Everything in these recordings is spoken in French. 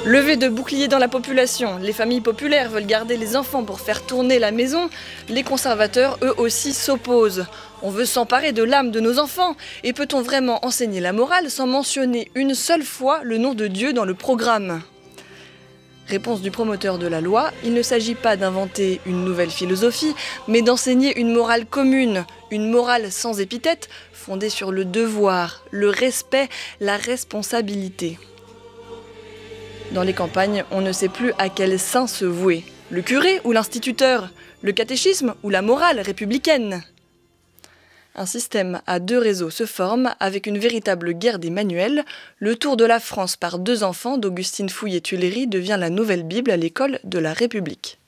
Levée de boucliers dans la population, les familles populaires veulent garder les enfants pour faire tourner la maison, les conservateurs eux aussi s'opposent. On veut s'emparer de l'âme de nos enfants, et peut-on vraiment enseigner la morale sans mentionner une seule fois le nom de Dieu dans le programme ? Réponse du promoteur de la loi, il ne s'agit pas d'inventer une nouvelle philosophie, mais d'enseigner une morale commune, une morale sans épithète, fondée sur le devoir, le respect, la responsabilité. Dans les campagnes, on ne sait plus à quel saint se vouer. Le curé ou l'instituteur ? Le catéchisme ou la morale républicaine ? Un système à deux réseaux se forme avec une véritable guerre des manuels. Le tour de la France par deux enfants d'Augustine Fouillé-Tuileries devient la nouvelle Bible à l'école de la République.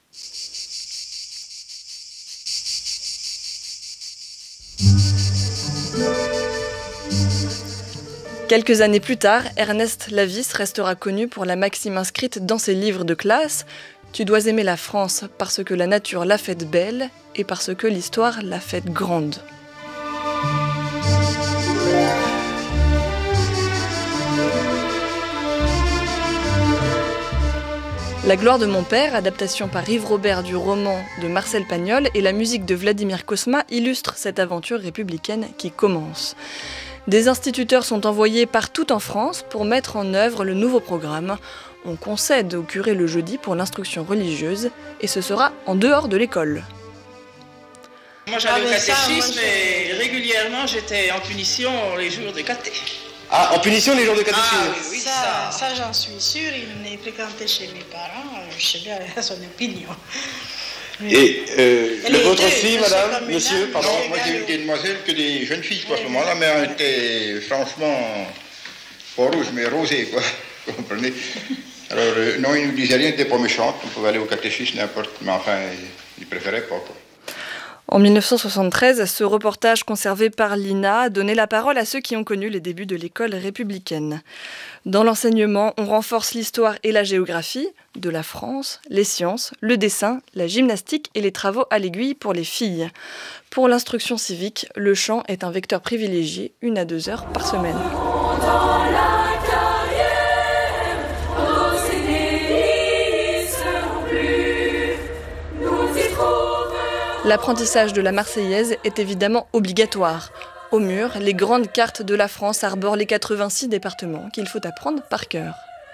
Quelques années plus tard, Ernest Lavis restera connu pour la maxime inscrite dans ses livres de classe « Tu dois aimer la France parce que la nature l'a faite belle et parce que l'histoire l'a faite grande ». La gloire de mon père, adaptation par Yves Robert du roman de Marcel Pagnol et la musique de Vladimir Cosma illustrent cette aventure républicaine qui commence. Des instituteurs sont envoyés partout en France pour mettre en œuvre le nouveau programme. On concède au curé le jeudi pour l'instruction religieuse et ce sera en dehors de l'école. Moi j'allais au catéchisme et régulièrement j'étais en punition les jours de caté. Ah, en punition les jours de catéchisme? Ah oui, Ça j'en suis sûre, il venait fréquenter chez mes parents, je sais bien à son opinion. Et votre fille, madame, monsieur, pardon? Non, moi j'ai eu des demoiselles que des jeunes filles quoi, à ce moment-là, mais elles étaient franchement pas rouges, mais rosées, quoi, vous comprenez? Alors non, ils nous disaient rien, ils n'étaient pas méchantes, on pouvait aller au catéchisme n'importe, mais enfin, ils préféraient pas, quoi. En 1973, ce reportage conservé par l'INA a donné la parole à ceux qui ont connu les débuts de l'école républicaine. Dans l'enseignement, on renforce l'histoire et la géographie de la France, les sciences, le dessin, la gymnastique et les travaux à l'aiguille pour les filles. Pour l'instruction civique, le chant est un vecteur privilégié, 1 à 2 heures par semaine. L'apprentissage de la Marseillaise est évidemment obligatoire. Au mur, les grandes cartes de la France arborent les 86 départements qu'il faut apprendre par cœur.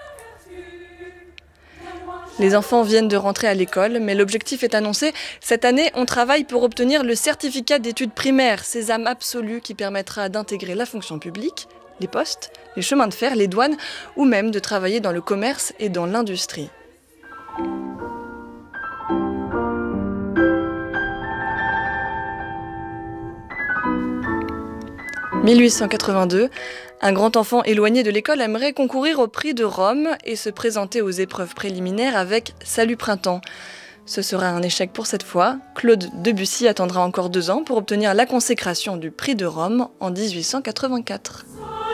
Les enfants viennent de rentrer à l'école, mais l'objectif est annoncé. Cette année, on travaille pour obtenir le certificat d'études primaires, sésame absolu qui permettra d'intégrer la fonction publique, les postes, les chemins de fer, les douanes, ou même de travailler dans le commerce et dans l'industrie. 1882, un grand enfant éloigné de l'école aimerait concourir au prix de Rome et se présenter aux épreuves préliminaires avec Salut Printemps. Ce sera un échec pour cette fois. Claude Debussy attendra encore 2 ans pour obtenir la consécration du prix de Rome en 1884.